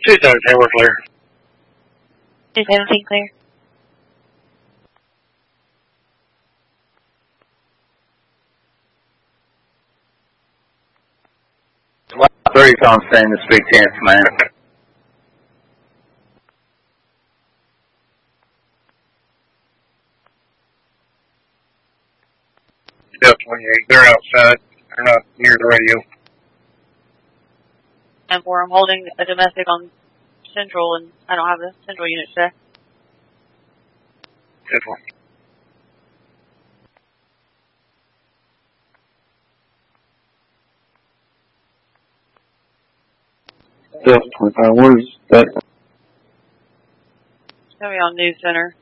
217, we're clear. 217 clear. Lot 30's on scene to speak to command. Delta 28, they're outside. They're not near the radio. And I'm holding a domestic on Central, and I don't have the Central unit today. Central. Delta 25, where's that? It's going to be on News Center.